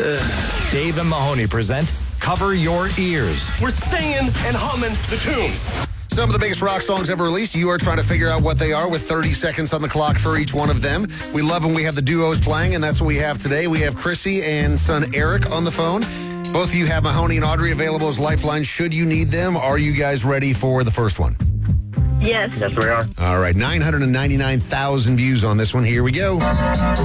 Dave and Mahoney present Cover Your Ears. We're singing and humming the tunes. Some of the biggest rock songs ever released. You are trying to figure out what they are with 30 seconds on the clock for each one of them. We love when we have the duos playing, and that's what we have today. We have Chrissy and son Eric on the phone. Both of you have Mahoney and Audrey available as lifelines should you need them. Are you guys ready for the first one? Yes. Yes, we are. All right, 999,000 views on this one. Here we go.